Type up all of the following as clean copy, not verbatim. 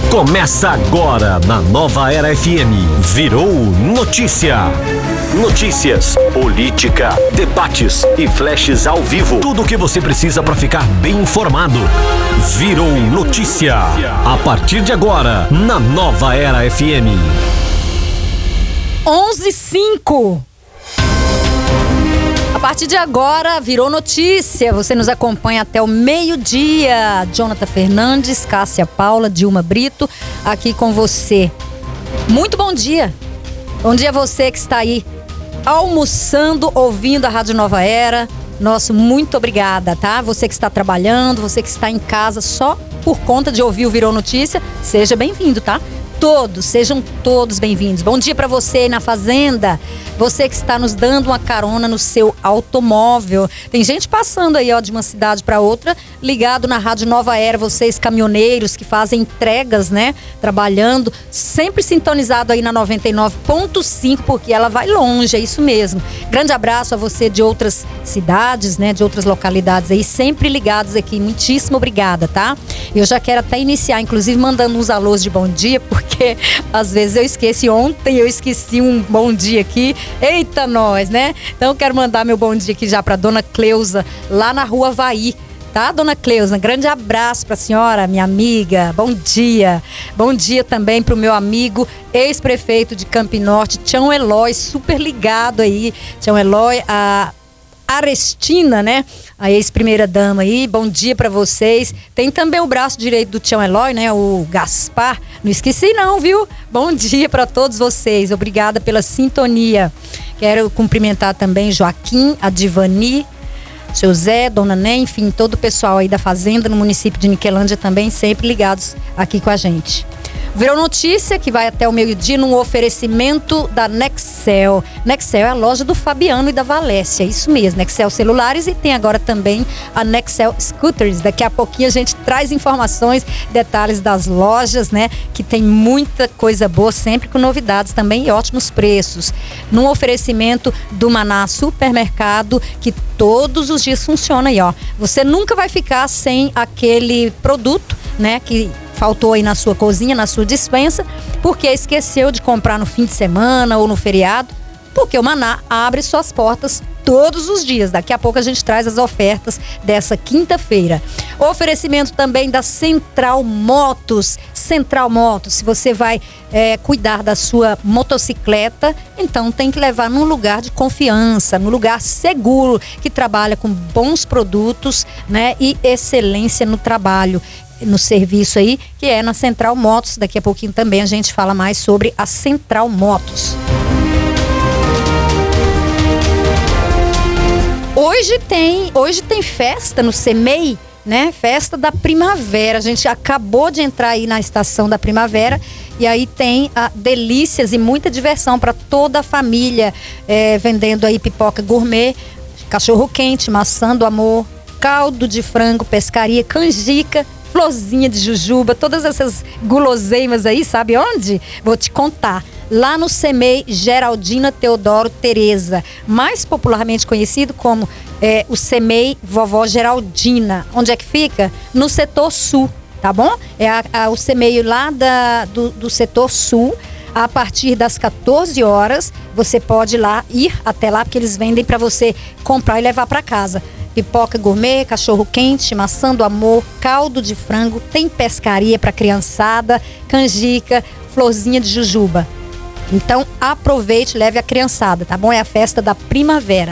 Começa agora na Nova Era FM. Virou notícia. Notícias, política, debates e flashes ao vivo. Tudo o que você precisa para ficar bem informado. Virou notícia. A partir de agora, na Nova Era FM. 11:05. A partir de agora, virou notícia. Você nos acompanha até o meio-dia. Jonathan Fernandes, Cássia Paula, Dilma Brito, aqui com você. Muito bom dia. Bom dia a você que está aí almoçando, ouvindo a Rádio Nova Era. Nosso muito obrigada, tá? Você que está trabalhando, você que está em casa só por conta de ouvir o Virou Notícia, seja bem-vindo, tá? Sejam todos bem-vindos. Bom dia para você aí na fazenda, você que está nos dando uma carona no seu automóvel. Tem gente passando aí, ó, de uma cidade para outra, ligado na Rádio Nova Era. Vocês caminhoneiros que fazem entregas, né? Trabalhando, sempre sintonizado aí na 99.5, porque ela vai longe, é isso mesmo. Grande abraço a você de outras cidades, né? De outras localidades aí, sempre ligados aqui. Muitíssimo obrigada, tá? Eu já quero até iniciar, inclusive, mandando uns alôs de bom dia, porque às vezes eu esqueço. Ontem eu esqueci um bom dia aqui. Eita nós, né? Então eu quero mandar meu bom dia aqui já pra dona Cleusa, lá na Rua Havaí. Tá, dona Cleusa? Um grande abraço pra senhora, minha amiga. Bom dia. Bom dia também pro meu amigo, ex-prefeito de Campinorte, Tião Eloy, super ligado aí. Tião Eloy, a Arestina, né? A ex-primeira dama aí, bom dia pra vocês. Tem também o braço direito do Tião Eloy, né? O Gaspar. Não esqueci não, viu? Bom dia pra todos vocês. Obrigada pela sintonia. Quero cumprimentar também Joaquim, a Divani, seu Zé, Dona Né, enfim, todo o pessoal aí da fazenda no município de Niquelândia também, sempre ligados aqui com a gente. Virou notícia que vai até o meio-dia num oferecimento da Nexel. Nexel é a loja do Fabiano e da Valécia, isso mesmo, Nexel Celulares, e tem agora também a Nexel Scooters. Daqui a pouquinho a gente traz informações, detalhes das lojas, né? Que tem muita coisa boa, sempre com novidades também e ótimos preços. Num oferecimento do Maná Supermercado, que todos os dias funciona aí, ó. Você nunca vai ficar sem aquele produto, né? Que faltou aí na sua cozinha, na sua despensa, porque esqueceu de comprar no fim de semana ou no feriado, porque o Maná abre suas portas todos os dias. Daqui a pouco a gente traz as ofertas dessa quinta-feira. Oferecimento também da Central Motos. Central Motos, se você vai cuidar da sua motocicleta, então tem que levar num lugar de confiança, num lugar seguro, que trabalha com bons produtos, né, e excelência no trabalho, no serviço aí, que é na Central Motos. Daqui a pouquinho também a gente fala mais sobre a Central Motos. Hoje tem festa no CEMEI, né? Festa da primavera. A gente acabou de entrar aí na estação da primavera e aí tem delícias e muita diversão para toda a família, vendendo aí pipoca gourmet, cachorro quente, maçã do amor, caldo de frango, pescaria, canjica, florzinha de jujuba, todas essas guloseimas aí, sabe onde? Vou te contar. Lá no CEMEI Geraldina Teodoro Tereza, mais popularmente conhecido como o CEMEI Vovó Geraldina. Onde é que fica? No setor sul, tá bom? É o CEMEI lá do setor sul. A partir das 14 horas, você pode ir até lá, porque eles vendem para você comprar e levar para casa. Pipoca gourmet, cachorro quente, maçã do amor, caldo de frango, tem pescaria para criançada, canjica, florzinha de jujuba. Então aproveite, leve a criançada, tá bom? É a festa da primavera.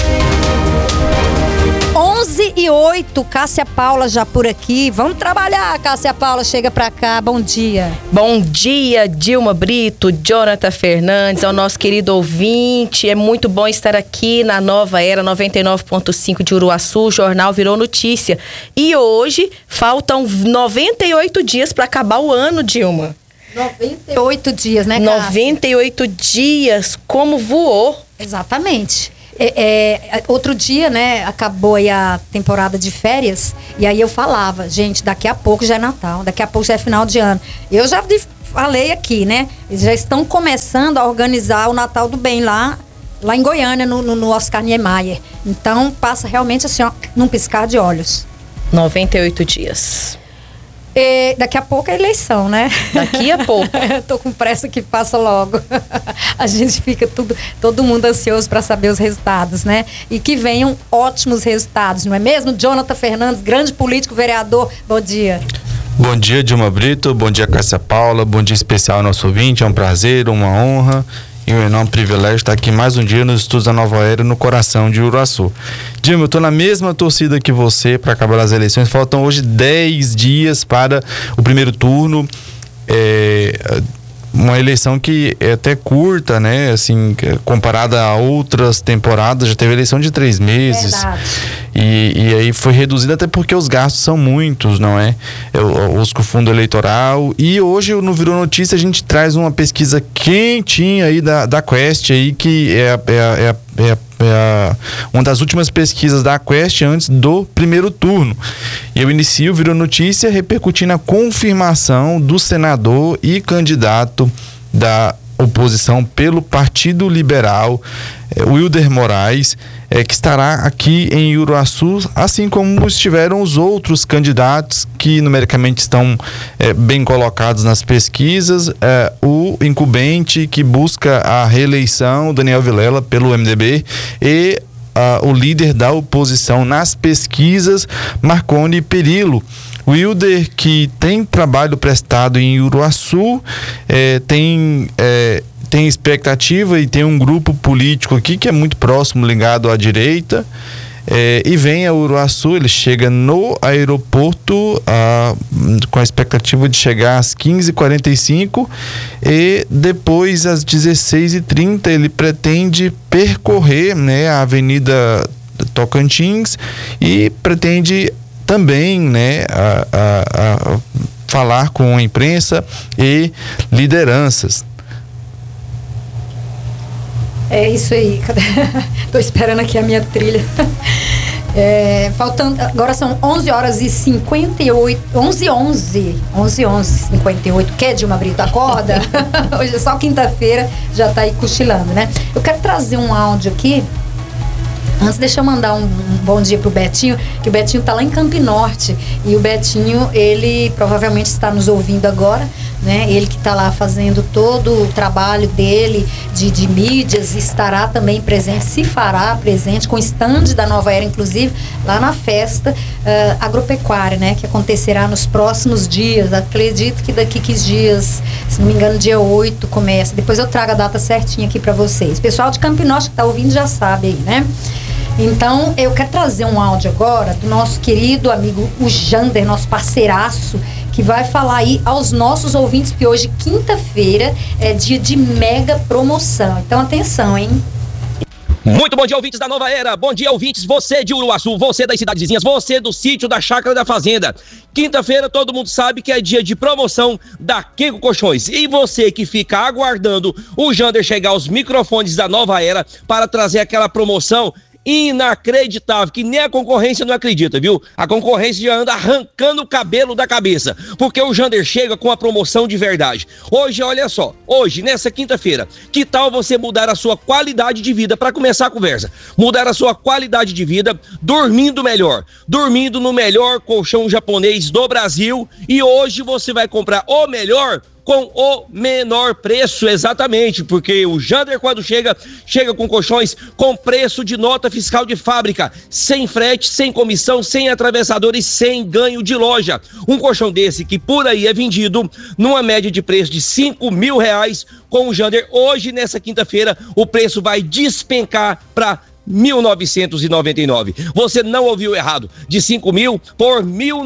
11:08, Cássia Paula já por aqui. Vamos trabalhar, Cássia Paula, chega pra cá, bom dia. Bom dia, Dilma Brito, Jonathan Fernandes, ao nosso querido ouvinte. É muito bom estar aqui na Nova Era 99.5 de Uruaçu. O jornal Virou Notícia. E hoje faltam 98 dias para acabar o ano, Dilma. 98 dias, né, Cássia? 98 dias, como voou. Exatamente. Outro dia, né, acabou aí a temporada de férias, e aí eu falava, gente, daqui a pouco já é Natal, daqui a pouco já é final de ano. Eu já falei aqui, né, eles já estão começando a organizar o Natal do Bem lá em Goiânia, no Oscar Niemeyer. Então passa realmente assim, ó, num piscar de olhos. 98 dias. Daqui a pouco é eleição, né? Daqui a pouco. Tô com pressa que passa logo. A gente fica todo mundo ansioso para saber os resultados, né? E que venham ótimos resultados, não é mesmo? Jonathan Fernandes, grande político, vereador, bom dia. Bom dia, Dilma Brito, bom dia, Cássia Paula, bom dia especial ao nosso ouvinte, é um prazer, uma honra e um enorme privilégio estar aqui mais um dia nos estudos da Nova Era, no coração de Uruaçu. Dilma, eu estou na mesma torcida que você para acabar as eleições. Faltam hoje 10 dias para o primeiro turno. Uma eleição que é até curta, né? Assim, comparada a outras temporadas, já teve eleição de 3 meses. Verdade. E aí foi reduzida até porque os gastos são muitos, não é? O fundo eleitoral. E hoje no Virou Notícia a gente traz uma pesquisa quentinha aí da Quest aí, que é uma das últimas pesquisas da Quest antes do primeiro turno. E eu inicio o Virou Notícia repercutindo a confirmação do senador e candidato da oposição pelo Partido Liberal, Wilder Moraes, que estará aqui em Uruaçu, assim como estiveram os outros candidatos que numericamente estão bem colocados nas pesquisas, o incumbente que busca a reeleição, Daniel Vilela, pelo MDB, e o líder da oposição nas pesquisas, Marconi Perillo. Wilder, que tem trabalho prestado em Uruaçu, tem expectativa e tem um grupo político aqui que é muito próximo, ligado à direita, e vem a Uruaçu. Ele chega no aeroporto com a expectativa de chegar às 15h45 e depois às 16h30 ele pretende percorrer, né, a Avenida Tocantins e pretende também, né, a falar com a imprensa e lideranças. É isso aí. Tô esperando aqui a minha trilha. Faltando, agora são 11h58, 11h58. Quer, Dilma Brito? Acorda? Hoje é só quinta-feira, já tá aí cochilando, né? Eu quero trazer um áudio aqui. Antes, deixa eu mandar um bom dia pro Betinho, que o Betinho tá lá em Campo Norte. E o Betinho, ele provavelmente está nos ouvindo agora, né? Ele que tá lá fazendo todo o trabalho dele de mídias, estará também presente, se fará presente, com stand da Nova Era, inclusive, lá na festa agropecuária, né? Que acontecerá nos próximos dias. Acredito que daqui 15 dias, se não me engano, dia 8 começa. Depois eu trago a data certinha aqui para vocês. O pessoal de Campo Norte que tá ouvindo já sabe aí, né? Então, eu quero trazer um áudio agora do nosso querido amigo, o Jander, nosso parceiraço, que vai falar aí aos nossos ouvintes, porque hoje, quinta-feira, é dia de mega promoção. Então, atenção, hein? Muito bom dia, ouvintes da Nova Era. Bom dia, ouvintes. Você de Uruaçu, você das cidades vizinhas, você do sítio, da chácara, da fazenda. Quinta-feira, todo mundo sabe que é dia de promoção da Kenko Colchões. E você que fica aguardando o Jander chegar aos microfones da Nova Era para trazer aquela promoção inacreditável, que nem a concorrência não acredita, viu? A concorrência já anda arrancando o cabelo da cabeça, porque o Jander chega com a promoção de verdade. Hoje, olha só, hoje, nessa quinta-feira, que tal você mudar a sua qualidade de vida, para começar a conversa? Mudar a sua qualidade de vida dormindo melhor, dormindo no melhor colchão japonês do Brasil, e hoje você vai comprar o melhor com o menor preço, exatamente, porque o Jander, quando chega com colchões com preço de nota fiscal de fábrica, sem frete, sem comissão, sem atravessador e sem ganho de loja. Um colchão desse que por aí é vendido numa média de preço de R$5.000, com o Jander, hoje, nessa quinta-feira, o preço vai despencar para 1.999. Você não ouviu errado, de 5.000 por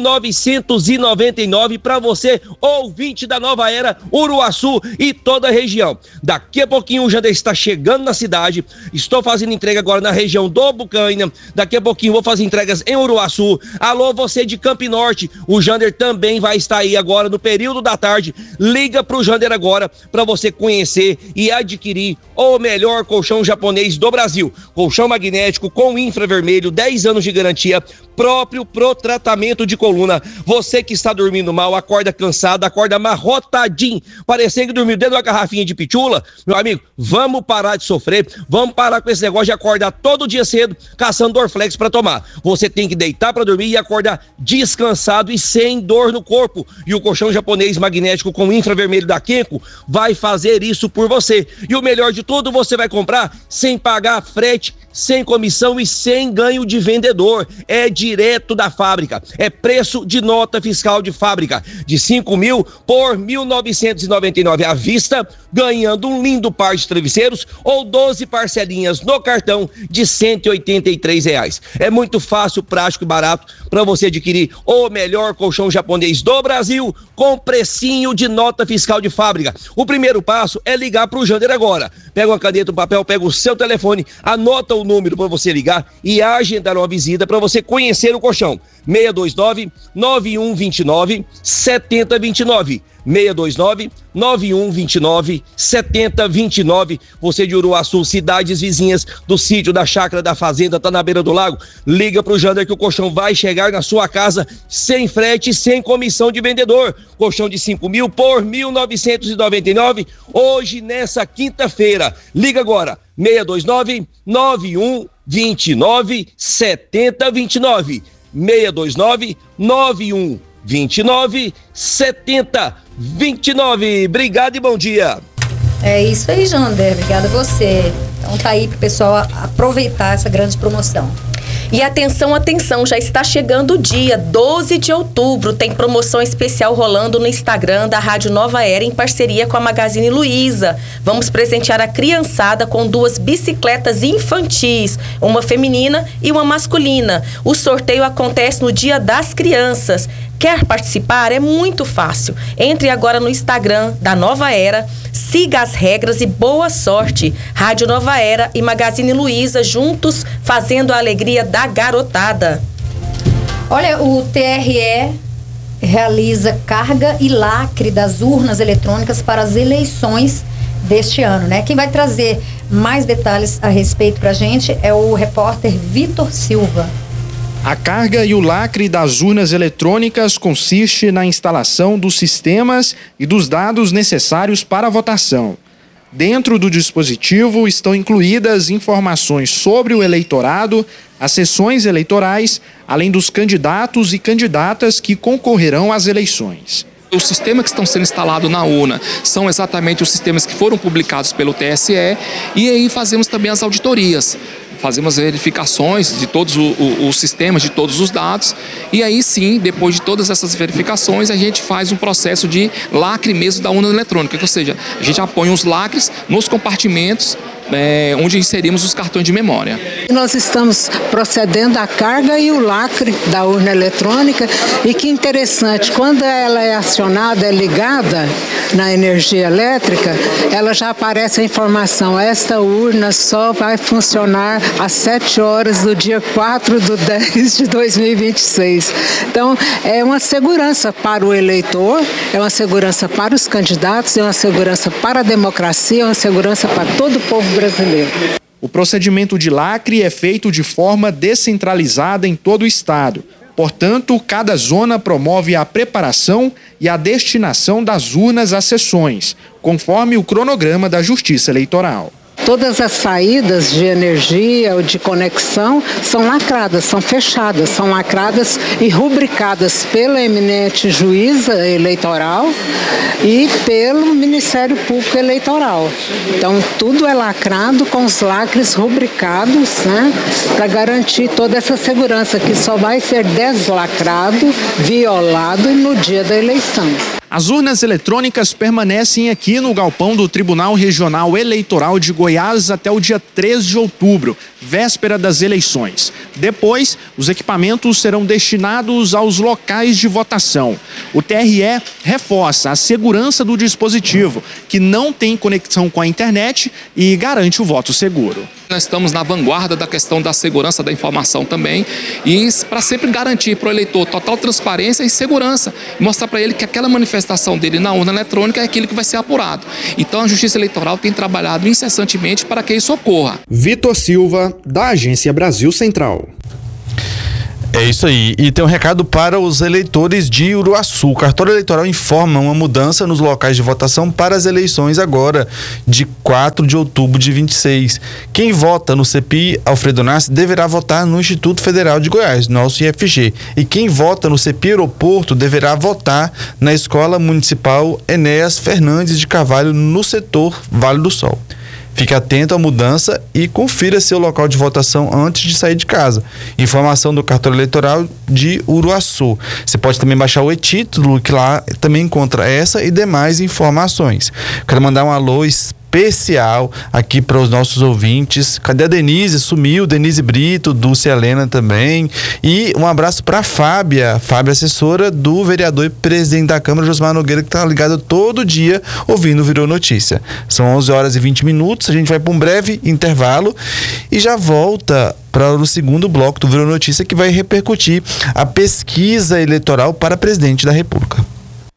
1.999 para você, ouvinte da Nova Era, Uruaçu e toda a região. Daqui a pouquinho o Jander está chegando na cidade, estou fazendo entrega agora na região do Bucanha, daqui a pouquinho vou fazer entregas em Uruaçu. Alô, você de Campo Norte, o Jander também vai estar aí agora no período da tarde. Liga pro Jander agora para você conhecer e adquirir o melhor colchão japonês do Brasil. Colchão colchão magnético com infravermelho, 10 anos de garantia, próprio pro tratamento de coluna. Você que está dormindo mal, acorda cansado, acorda amarrotadinho, parecendo que dormiu dentro de uma garrafinha de pitula, meu amigo, vamos parar de sofrer, vamos parar com esse negócio de acordar todo dia cedo caçando Dorflex para tomar. Você tem que deitar para dormir e acordar descansado e sem dor no corpo. E o colchão japonês magnético com infravermelho da Kenko vai fazer isso por você. E o melhor de tudo, você vai comprar sem pagar frete, sem comissão e sem ganho de vendedor. É direto da fábrica. É preço de nota fiscal de fábrica. De 5 mil por 1.999 à vista, ganhando um lindo par de travesseiros ou 12 parcelinhas no cartão de R$183. É muito fácil, prático e barato para você adquirir o melhor colchão japonês do Brasil com precinho de nota fiscal de fábrica. O primeiro passo é ligar para o Jander agora. Pega uma caneta, um papel, pega o seu telefone, anota o número para você ligar e agendar uma visita para você conhecer o colchão. 629-9129-7029. 629-9129-7029. Você de Uruaçu, cidades vizinhas do sítio, da chácara, da fazenda, tá na beira do lago, liga pro Jander que o colchão vai chegar na sua casa sem frete e sem comissão de vendedor. Colchão de 5 mil por 1.999 hoje nessa quinta-feira. Liga agora, 629-9129-7029. 629-9129-7029. Obrigado e bom dia. É isso aí, Jander. Obrigada a você. Então tá aí pro pessoal aproveitar essa grande promoção. E atenção, atenção, já está chegando o dia 12 de outubro, tem promoção especial rolando no Instagram da Rádio Nova Era em parceria com a Magazine Luiza. Vamos presentear a criançada com 2 bicicletas infantis, uma feminina e uma masculina. O sorteio acontece no Dia das Crianças. Quer participar? É muito fácil. Entre agora no Instagram da Nova Era, siga as regras e boa sorte. Rádio Nova Era e Magazine Luiza juntos fazendo a alegria da garotada. Olha, o TRE realiza carga e lacre das urnas eletrônicas para as eleições deste ano, né? Quem vai trazer mais detalhes a respeito pra gente é o repórter Vitor Silva. A carga e o lacre das urnas eletrônicas consiste na instalação dos sistemas e dos dados necessários para a votação. Dentro do dispositivo estão incluídas informações sobre o eleitorado, as sessões eleitorais, além dos candidatos e candidatas que concorrerão às eleições. Os sistemas que estão sendo instalados na urna são exatamente os sistemas que foram publicados pelo TSE e aí fazemos também as auditorias. Fazemos verificações de todos os sistemas, de todos os dados, e aí sim, depois de todas essas verificações, a gente faz um processo de lacre mesmo da urna eletrônica, ou seja, a gente apoia os lacres nos compartimentos onde inserimos os cartões de memória. Nós estamos procedendo à carga e o lacre da urna eletrônica, e que interessante, quando ela é acionada, é ligada na energia elétrica, ela já aparece a informação: esta urna só vai funcionar às 7 horas do dia 4/10 de 2026. Então, é uma segurança para o eleitor, é uma segurança para os candidatos, é uma segurança para a democracia, é uma segurança para todo o povo brasileiro. O procedimento de lacre é feito de forma descentralizada em todo o estado. Portanto, cada zona promove a preparação e a destinação das urnas às sessões, conforme o cronograma da Justiça Eleitoral. Todas as saídas de energia ou de conexão são lacradas, são fechadas, são lacradas e rubricadas pela eminente juíza eleitoral e pelo Ministério Público Eleitoral. Então, tudo é lacrado com os lacres rubricados, né, para garantir toda essa segurança, que só vai ser deslacrado, violado no dia da eleição. As urnas eletrônicas permanecem aqui no galpão do Tribunal Regional Eleitoral de Goiás até o dia 3 de outubro, véspera das eleições. Depois, os equipamentos serão destinados aos locais de votação. O TRE reforça a segurança do dispositivo, que não tem conexão com a internet e garante o voto seguro. Nós estamos na vanguarda da questão da segurança da informação também, e para sempre garantir para o eleitor total transparência e segurança, mostrar para ele que aquela manifestação dele na urna eletrônica é aquilo que vai ser apurado. Então a Justiça Eleitoral tem trabalhado incessantemente para que isso ocorra. Vitor Silva, da Agência Brasil Central. É isso aí. E tem um recado para os eleitores de Uruaçu. O cartório eleitoral informa uma mudança nos locais de votação para as eleições agora, de 4 de outubro de 26. Quem vota no CEPI Alfredo Nassi deverá votar no Instituto Federal de Goiás, nosso IFG. E quem vota no CEPI Aeroporto deverá votar na Escola Municipal Enéas Fernandes de Carvalho, no setor Vale do Sol. Fique atento à mudança e confira seu local de votação antes de sair de casa. Informação do cartório eleitoral de Uruaçu. Você pode também baixar o e-título, que lá também encontra essa e demais informações. Quero mandar um alô especial aqui para os nossos ouvintes. Cadê a Denise? Sumiu, Denise Brito, Dulce Helena também. E um abraço para a Fábia, assessora do vereador e presidente da Câmara, Josmar Nogueira, que está ligado todo dia ouvindo Virou Notícia. São 11 horas e 20 minutos, a gente vai para um breve intervalo e já volta para o segundo bloco do Virou Notícia, que vai repercutir a pesquisa eleitoral para presidente da República.